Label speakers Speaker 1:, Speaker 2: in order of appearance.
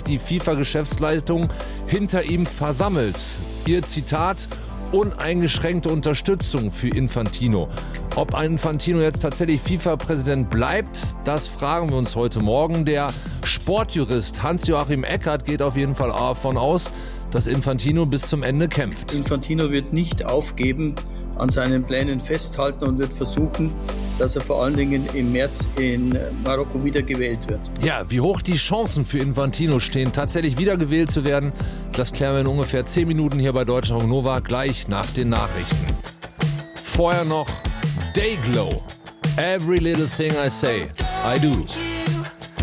Speaker 1: die FIFA-Geschäftsleitung hinter ihm versammelt. Ihr Zitat: uneingeschränkte Unterstützung für Infantino. Ob ein Infantino jetzt tatsächlich FIFA-Präsident bleibt, das fragen wir uns heute Morgen. Der Sportjurist Hans-Joachim Eckert geht auf jeden Fall davon aus, dass Infantino bis zum Ende kämpft.
Speaker 2: Infantino wird nicht aufgeben, an seinen Plänen festhalten und wird versuchen, dass er vor allen Dingen im März in Marokko wiedergewählt wird.
Speaker 1: Ja, wie hoch die Chancen für Infantino stehen, tatsächlich wiedergewählt zu werden, das klären wir in ungefähr 10 Minuten hier bei Deutschlandfunk Nova, gleich nach den Nachrichten. Vorher noch Dayglow. Every little thing I say, I do.